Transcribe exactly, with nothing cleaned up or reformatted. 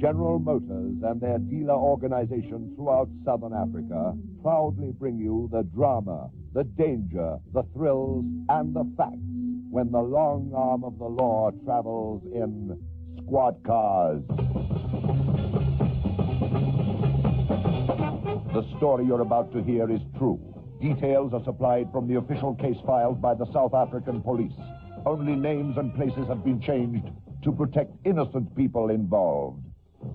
General Motors and their dealer organization throughout Southern Africa proudly bring you the drama, the danger, the thrills, and the facts when the long arm of the law travels in squad cars. The story you're about to hear is true. Details are supplied from the official case filed by the South African police. Only names and places have been changed to protect innocent people involved.